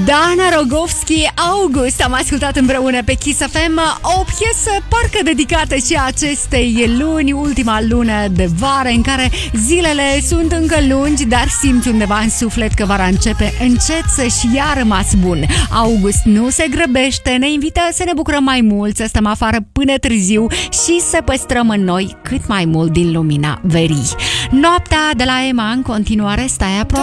Dana Rogovski, August, am ascultat împreună pe Kiss FM, o piesă parcă dedicată și acestei luni, ultima lună de vară, în care zilele sunt încă lungi, dar simți undeva în suflet că vara începe încet să-și ia rămas bun. August nu se grăbește, ne invită să ne bucurăm mai mult, să stăm afară până târziu și să păstrăm în noi cât mai mult din lumina verii. Noaptea de la Emma în continuare, stai aproape.